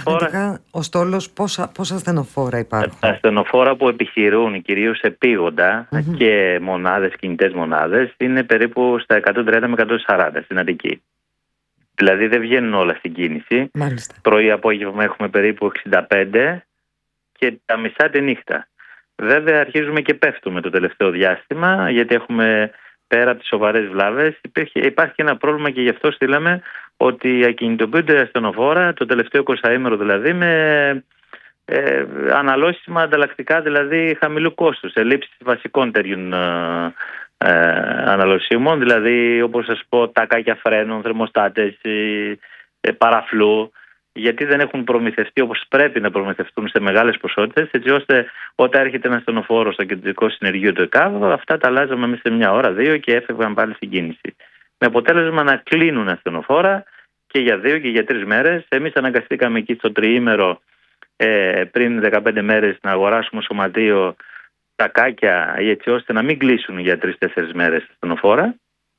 αριθμητικά ο στόλος πόσα ασθενοφόρα υπάρχουν? Τα ασθενοφόρα που επιχειρούν κυρίως επίγοντα και κινητές μονάδες είναι περίπου στα 130 με 140 στην Αττική. Δηλαδή δεν βγαίνουν όλα στην κίνηση. Μάλιστα. Πρωί-απόγευμα έχουμε περίπου 65 και τα μισά τη νύχτα. Βέβαια αρχίζουμε και πέφτουμε το τελευταίο διάστημα, γιατί έχουμε πέρα από τις σοβαρές βλάβες υπάρχει και ένα πρόβλημα, και γι' αυτό στείλαμε ότι ακινητοποιούνται ασθενοφόρα το τελευταίο 20ήμερο, δηλαδή με αναλώσιμα ανταλλακτικά, δηλαδή χαμηλού κόστους, ελλείψεις βασικών τέτοιων αναλωσίμων, δηλαδή όπως σας πω τακάκια φρένων, θερμοστάτες, παραφλού, γιατί δεν έχουν προμηθευτεί όπως πρέπει να προμηθευτούν σε μεγάλες ποσότητες, έτσι ώστε όταν έρχεται ένα ασθενοφόρο στο κεντρικό συνεργείο του ΕΚΑΒ, αυτά τα αλλάζαμε μέσα σε μια ώρα, δύο και έφευγαν πάλι στην κίνηση. Με αποτέλεσμα να κλείνουν ασθενοφόρα και για 2 και για 3 μέρες. Εμείς αναγκαστήκαμε εκεί στο τριήμερο πριν 15 μέρες να αγοράσουμε σωματείο τακάκια, έτσι ώστε να μην κλείσουν για 3-4 μέρες ασθενοφόρα.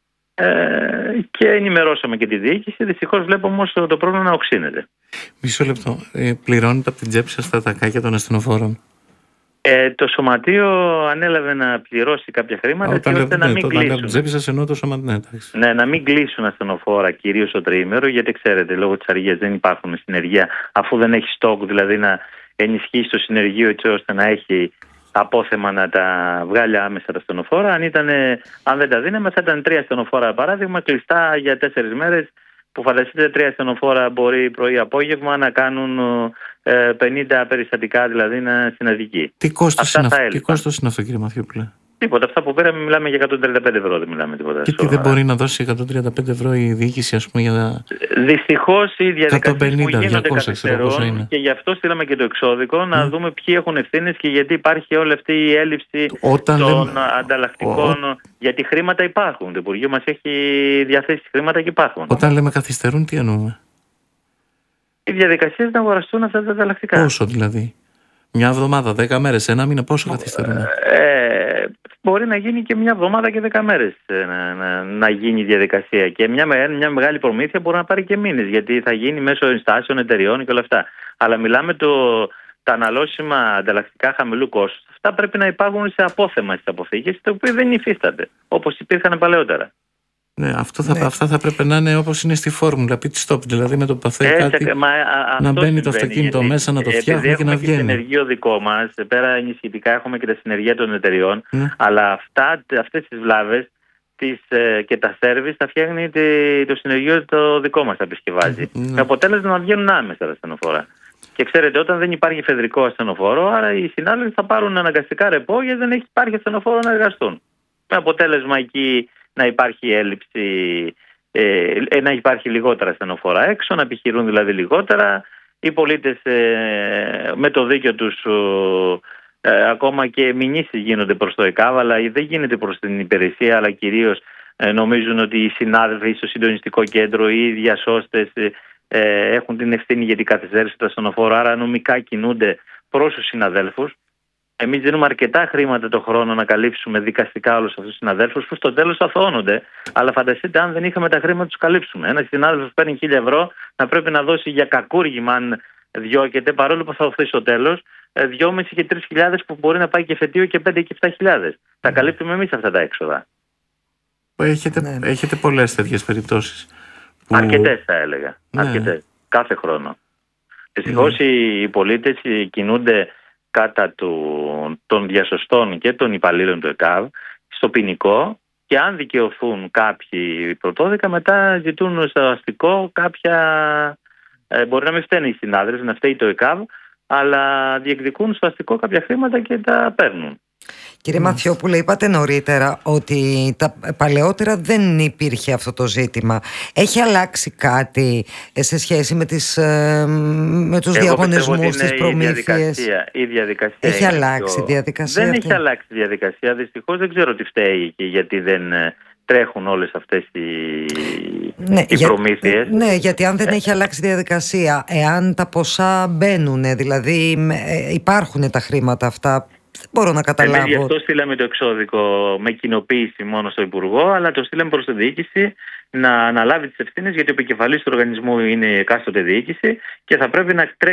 Και ενημερώσαμε και τη διοίκηση. Δυστυχώς βλέπω όμως το πρόβλημα να οξύνεται. Μισό λεπτό. Πληρώνετε από την τσέπη σας τα τακάκια των ασθενοφόρων? Το σωματείο ανέλαβε να πληρώσει κάποια χρήματα, έτσι ώστε να μην κλείσουν. Από την τσέπη σας εννοώ το σωματείο. Ναι, να μην κλείσουν ασθενοφόρα κυρίως το τριήμερο, γιατί ξέρετε, λόγω της αργίας δεν υπάρχουν συνεργεία, αφού δεν έχει στόκ, δηλαδή να ενισχύσει το συνεργείο έτσι ώστε να έχει απόθεμα να τα βγάλει άμεσα τα ασθενοφόρα. Αν δεν τα δίναμε, θα ήταν 3 ασθενοφόρα παράδειγμα κλειστά για 4 μέρες, που φανταστείτε 3 ασθενοφόρα μπορεί πρωί-απόγευμα να κάνουν 50 περιστατικά, δηλαδή στην Αττική. Τι κόστος είναι αυτό, κύριε Μαθιόπουλε? Τίποτα. Αυτά που πήραμε, μιλάμε για 135 ευρώ, δεν μιλάμε τίποτα. Και τι δεν μπορεί να δώσει 135 ευρώ η διοίκηση, ας πούμε, για... Δυστυχώς οι διαδικασίες που γίνονται 200, καθυστερούν, και γι' αυτό στείλαμε και το εξώδικο, να δούμε ποιοι έχουν ευθύνες και γιατί υπάρχει όλη αυτή η έλλειψη των ανταλλακτικών. Γιατί χρήματα υπάρχουν. Το Υπουργείο μας έχει διαθέσει χρήματα και υπάρχουν. Όταν λέμε καθυστερούν, τι εννοούμε? Οι διαδικασίες να αγοραστούν αυτά τα ανταλλακτικά. Πόσο δηλαδή? Μια εβδομάδα, 10 μέρες, ένα μήνα, πόσο καθυστερούν? Μπορεί να γίνει και μια εβδομάδα και 10 μέρες να γίνει η διαδικασία. Και μια μεγάλη προμήθεια μπορεί να πάρει και μήνες, γιατί θα γίνει μέσω ενστάσεων, εταιριών και όλα αυτά. Αλλά μιλάμε τα αναλώσιμα ανταλλακτικά χαμηλού κόστους. Αυτά πρέπει να υπάρχουν σε απόθεμα στις αποθήκες, τα οποία δεν υφίστανται, όπως υπήρχαν παλαιότερα. Ναι, αυτά θα πρέπει να είναι όπως είναι στη φόρμουλα pit stop, δηλαδή με το που παθαίνει κάτι να μπαίνει το αυτοκίνητο μέσα, να το φτιάχνει και να βγαίνει. Έχουμε και συνεργείο δικό μας, πέρα ενισχυτικά έχουμε και τα συνεργεία των εταιριών, αλλά αυτές τις βλάβες και τα σέρβις τα φτιάχνει το συνεργείο το δικό μας, τα επισκευάζει. Με αποτέλεσμα να βγαίνουν άμεσα τα ασθενοφόρα. Και ξέρετε, όταν δεν υπάρχει εφεδρικό ασθενοφόρο, άρα οι συνάδελφοι θα πάρουν αναγκαστικά ρεπό, γιατί δεν υπάρχει ασθενοφόρο να εργαστούν. Με αποτέλεσμα εκεί να υπάρχει έλλειψη, να υπάρχει λιγότερα ασθενοφόρα έξω, να επιχειρούν δηλαδή λιγότερα. Οι πολίτες με το δίκιο τους ακόμα και μηνύσεις γίνονται προς το ΕΚΑΒ, αλλά δεν γίνεται προς την υπηρεσία, αλλά κυρίως νομίζουν ότι οι συνάδελφοι στο συντονιστικό κέντρο ή οι διασώστες έχουν την ευθύνη για την καθυστέρηση του ασθενοφόρου, άρα νομικά κινούνται προς τους συναδέλφους. Εμείς δίνουμε αρκετά χρήματα το χρόνο να καλύψουμε δικαστικά όλους αυτούς τους συναδέλφους, που στο τέλος αθωώνονται. Αλλά φανταστείτε, αν δεν είχαμε τα χρήματα να τους καλύψουμε. Ένας συνάδελφος παίρνει 1.000 ευρώ, να πρέπει να δώσει για κακούργημα, αν διώκεται, παρόλο που θα δοθεί στο τέλος, 2.500 και 3.000 που μπορεί να πάει και φετίο και 5.000 και 7.000. Τα καλύπτουμε εμείς αυτά τα έξοδα. Έχετε πολλές τέτοιες περιπτώσεις. Αρκετές θα έλεγα. Αρκετές. Κάθε χρόνο. Δυστυχώς οι πολίτες κινούνται κατά των διασωστών και των υπαλλήλων του ΕΚΑΒ στο ποινικό, και αν δικαιωθούν κάποιοι πρωτόδικα, μετά ζητούν στο αστικό κάποια, μπορεί να μην φταίνει οι συνάδελφοι, να φταίει το ΕΚΑΒ, αλλά διεκδικούν στο αστικό κάποια χρήματα και τα παίρνουν. Κύριε Μαθιόπουλε, είπατε νωρίτερα ότι παλαιότερα δεν υπήρχε αυτό το ζήτημα. Έχει αλλάξει κάτι σε σχέση με τους διαγωνισμούς, τις προμήθειες? Η διαδικασία έχει αλλάξει η διαδικασία? Δεν έχει αλλάξει η διαδικασία. Δυστυχώς δεν ξέρω τι φταίει και γιατί δεν τρέχουν όλες αυτές οι προμήθειες. Ναι, γιατί αν δεν έχει αλλάξει η διαδικασία, εάν τα ποσά μπαίνουν, δηλαδή υπάρχουν τα χρήματα αυτά, δεν μπορώ να καταλάβω. Γι' αυτό στείλαμε το εξώδικο με κοινοποίηση μόνο στο Υπουργό, αλλά το στείλαμε προς τη διοίκηση να αναλάβει τις ευθύνες, γιατί ο επικεφαλής του οργανισμού είναι η εκάστοτε διοίκηση και θα πρέπει να τρέχει